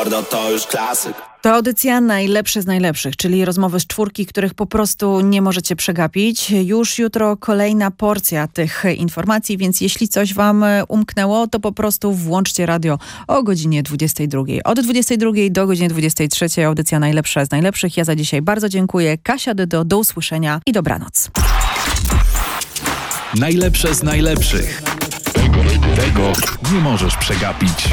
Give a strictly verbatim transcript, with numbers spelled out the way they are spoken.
mordo, to już klasyk. To audycja Najlepsze z najlepszych, czyli rozmowy z czwórki, których po prostu nie możecie przegapić. Już jutro kolejna porcja tych informacji, więc jeśli coś wam umknęło, to po prostu włączcie radio o godzinie dwudziestej drugiej. Od dwudziestej drugiej do godziny dwudziestej trzeciej audycja Najlepsze z najlepszych. Ja za dzisiaj bardzo dziękuję. Kasia Dydo, do usłyszenia i dobranoc. Najlepsze z najlepszych. Tego nie możesz przegapić.